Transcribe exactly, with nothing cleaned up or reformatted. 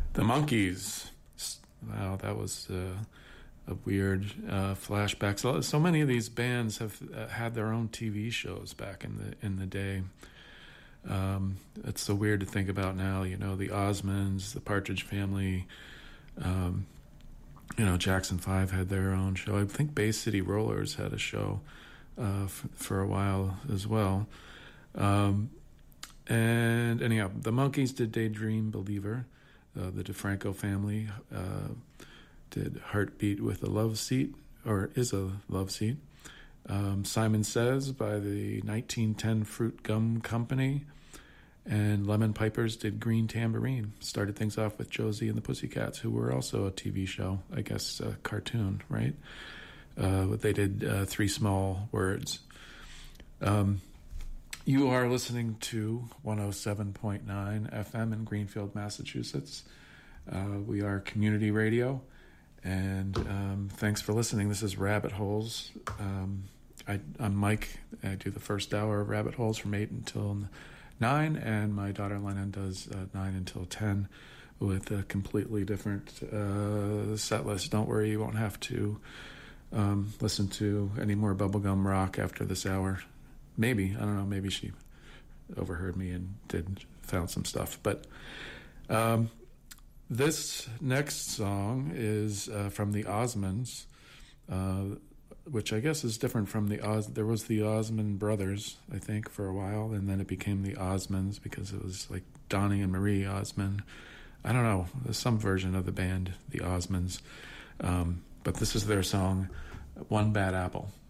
The Monkees. Wow, that was uh, a weird uh, flashback. So, so many of these bands have uh, had their own T V shows back in the in the day. Um, it's so weird to think about now. You know, the Osmonds, the Partridge Family. Um, you know, Jackson Five had their own show. I think Bay City Rollers had a show uh, f- for a while as well. Um, and anyhow, the Monkees did Daydream Believer. Uh, the DeFranco family uh, did Heartbeat with a Love Seat, or Is a Love Seat. Um, Simon Says by the nineteen ten Fruit Gum Company. And Lemon Pipers did Green Tambourine. Started things off with Josie and the Pussycats, who were also a T V show, I guess, a cartoon, right? Uh, they did uh, Three Small Words. Um, you are listening to one oh seven point nine F M in Greenfield, Massachusetts. Uh, we are community radio, and um, thanks for listening. This is Rabbit Holes. Um, I, I'm Mike. I do the first hour of Rabbit Holes from eight until nine, and my daughter Lennon does uh, nine until ten with a completely different uh, set list. Don't worry, you won't have to um, listen to any more bubblegum rock after this hour. Maybe, I don't know, maybe she overheard me and did found some stuff. But um, this next song is uh, from the Osmonds, uh, which I guess is different from the Os. There was the Osmond brothers, I think, for a while, and then it became the Osmonds because it was like Donnie and Marie Osmond. I don't know. There's some version of the band, the Osmonds. Um, but this is their song, One Bad Apple.